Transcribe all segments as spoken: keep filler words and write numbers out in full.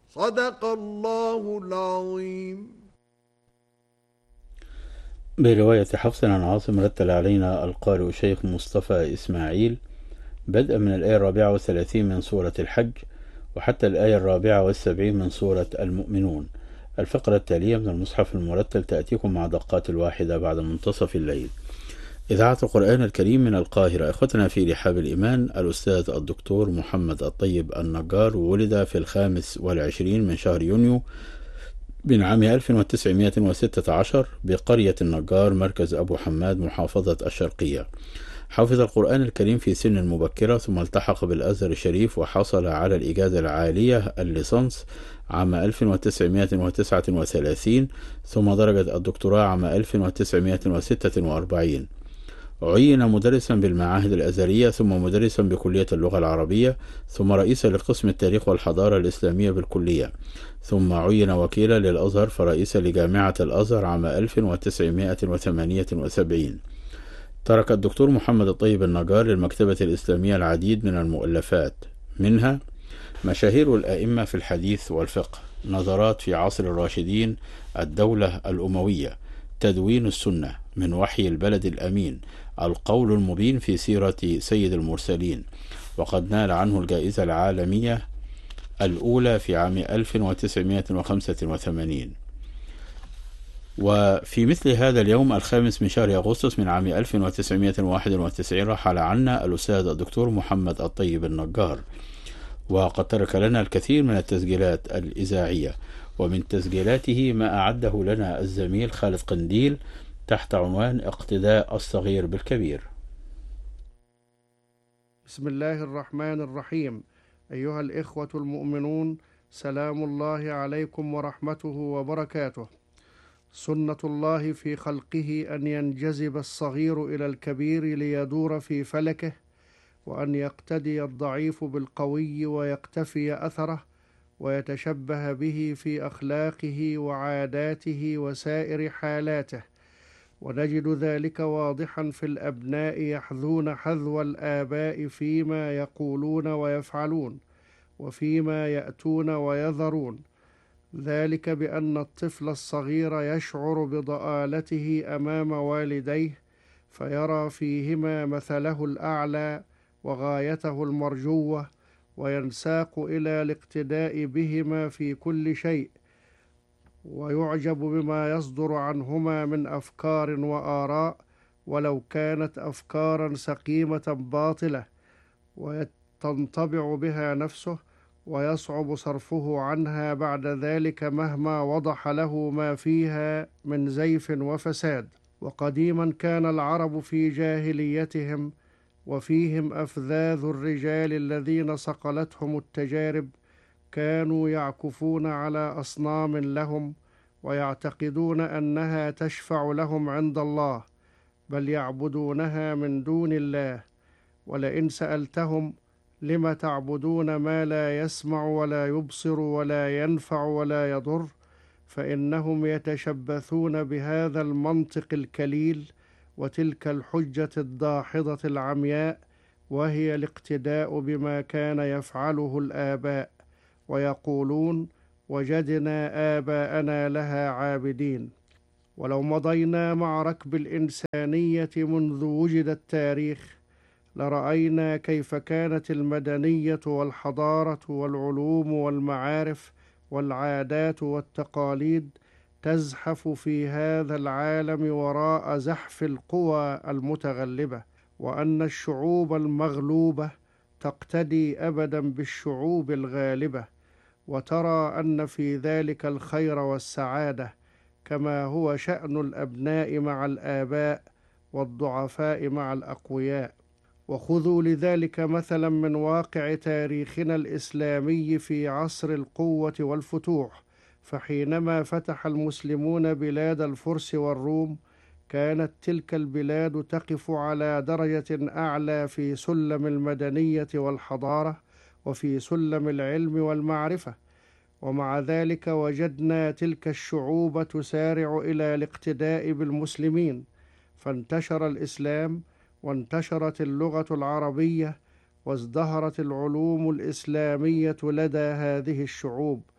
صدق الله العظيم. برواية حفص عن عاصم رتل علينا القارئ الشيخ مصطفى إسماعيل بدءا من الآية الرابعة والثلاثين من سورة الحج وحتى الآية الرابعة والسبعين من سورة المؤمنون. الفقرة التالية من المصحف المرتل تأتيكم مع دقات الواحدة بعد منتصف الليل. إذاعة القرآن الكريم من القاهرة. إخوتنا في رحاب الإيمان، الأستاذ الدكتور محمد الطيب النجار ولد في الخامس والعشرين من شهر يونيو من عام ألف وتسعمائة وستة عشر بقرية النجار مركز أبو حماد محافظة الشرقية. حفظ القرآن الكريم في سن مبكرة ثم التحق بالأزهر الشريف وحصل على الإجازة العالية الليسانس عام ألف وتسعمائة وتسعة وثلاثين ثم درجة الدكتوراه عام ألف وتسعمائة وستة وأربعين. عين مدرسا بالمعاهد الأزهرية ثم مدرسا بكلية اللغة العربية ثم رئيسا لقسم التاريخ والحضارة الإسلامية بالكلية ثم عين وكيلا للأزهر فرئيسا لجامعة الأزهر عام ألف وتسعمائة وثمانية وسبعين. ترك الدكتور محمد الطيب النجار للمكتبة الإسلامية العديد من المؤلفات، منها مشاهير الأئمة في الحديث والفقه، نظرات في عصر الراشدين، الدولة الأموية، تدوين السنة، من وحي البلد الأمين، القول المبين في سيرة سيد المرسلين، وقد نال عنه الجائزة العالمية الأولى في عام ألف وتسعمائة وخمسة وثمانين. وفي مثل هذا اليوم الخامس من شهر أغسطس من عام ألف وتسعمائة وواحد وتسعين رحل عنا الأستاذ الدكتور محمد الطيب النجار، وقد ترك لنا الكثير من التسجيلات الإذاعية، ومن تسجيلاته ما أعده لنا الزميل خالد قنديل تحت عنوان اقتداء الصغير بالكبير. بسم الله الرحمن الرحيم. أيها الإخوة المؤمنون، سلام الله عليكم ورحمته وبركاته. سنة الله في خلقه أن ينجذب الصغير إلى الكبير ليدور في فلكه، وأن يقتدي الضعيف بالقوي ويقتفي أثره ويتشبه به في أخلاقه وعاداته وسائر حالاته. ونجد ذلك واضحا في الأبناء يحذون حذو الآباء فيما يقولون ويفعلون وفيما يأتون ويذرون، ذلك بأن الطفل الصغير يشعر بضآلته أمام والديه، فيرى فيهما مثله الأعلى وغايته المرجوة، وينساق إلى الاقتداء بهما في كل شيء، ويعجب بما يصدر عنهما من أفكار وآراء ولو كانت أفكارا سقيمة باطلة، وتنطبع بها نفسه ويصعب صرفه عنها بعد ذلك مهما وضح له ما فيها من زيف وفساد. وقديما كان العرب في جاهليتهم وفيهم أفذاذ الرجال الذين صقلتهم التجارب كانوا يعكفون على أصنام لهم ويعتقدون أنها تشفع لهم عند الله، بل يعبدونها من دون الله. ولئن سألتهم لم تعبدون ما لا يسمع ولا يبصر ولا ينفع ولا يضر، فإنهم يتشبثون بهذا المنطق الكليل وتلك الحجة الداحضة العمياء، وهي الاقتداء بما كان يفعله الآباء، ويقولون وجدنا آباءنا لها عابدين. ولو مضينا مع ركب الإنسانية منذ وجد التاريخ لرأينا كيف كانت المدنية والحضارة والعلوم والمعارف والعادات والتقاليد تزحف في هذا العالم وراء زحف القوى المتغلبة، وأن الشعوب المغلوبة تقتدي أبدا بالشعوب الغالبة، وترى أن في ذلك الخير والسعادة، كما هو شأن الأبناء مع الآباء والضعفاء مع الأقوياء. وخذوا لذلك مثلا من واقع تاريخنا الإسلامي في عصر القوة والفتوح، فحينما فتح المسلمون بلاد الفرس والروم كانت تلك البلاد تقف على درجة أعلى في سلم المدنية والحضارة وفي سلم العلم والمعرفة، ومع ذلك وجدنا تلك الشعوب تسارع إلى الاقتداء بالمسلمين، فانتشر الإسلام وانتشرت اللغة العربية وازدهرت العلوم الإسلامية لدى هذه الشعوب،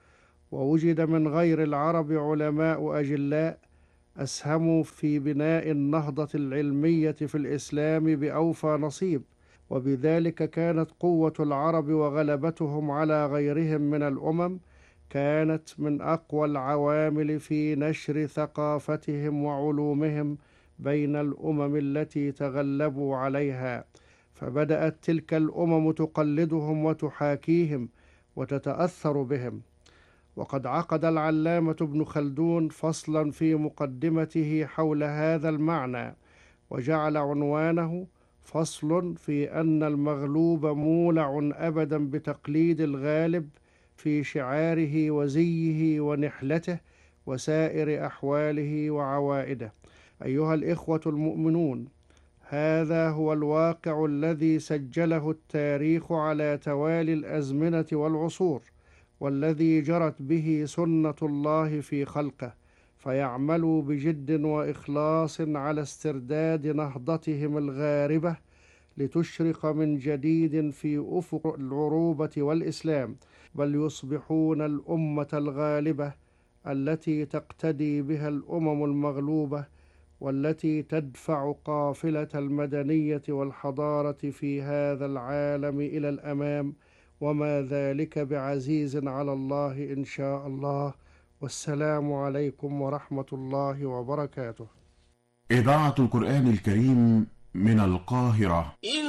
ووجد من غير العرب علماء أجلاء أسهموا في بناء النهضة العلمية في الإسلام بأوفى نصيب، وبذلك كانت قوة العرب وغلبتهم على غيرهم من الأمم كانت من أقوى العوامل في نشر ثقافتهم وعلومهم بين الأمم التي تغلبوا عليها، فبدأت تلك الأمم تقلدهم وتحاكيهم وتتأثر بهم. وقد عقد العلامة ابن خلدون فصلا في مقدمته حول هذا المعنى، وجعل عنوانه فصل في أن المغلوب مولع أبدا بتقليد الغالب في شعاره وزيه ونحلته وسائر أحواله وعوائده. أيها الإخوة المؤمنون، هذا هو الواقع الذي سجله التاريخ على توالي الأزمنة والعصور، والذي جرت به سنة الله في خلقه، فيعملوا بجد وإخلاص على استرداد نهضتهم الغاربة لتشرق من جديد في أفق العروبة والإسلام، بل يصبحون الأمة الغالبة التي تقتدي بها الأمم المغلوبة، والتي تدفع قافلة المدنية والحضارة في هذا العالم إلى الأمام، وما ذلك بعزيز على الله إن شاء الله. والسلام عليكم ورحمة الله وبركاته. إذاعة القرآن الكريم من القاهرة.